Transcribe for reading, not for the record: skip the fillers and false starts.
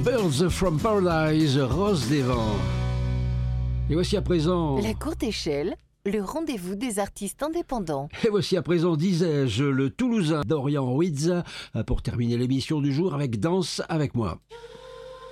Birds from Paradise, Rose des Vents. Et voici à présent... La courte échelle, le rendez-vous des artistes indépendants. Et voici à présent, disais-je, le Toulousain Dorian Wids pour terminer l'émission du jour avec Danse avec moi.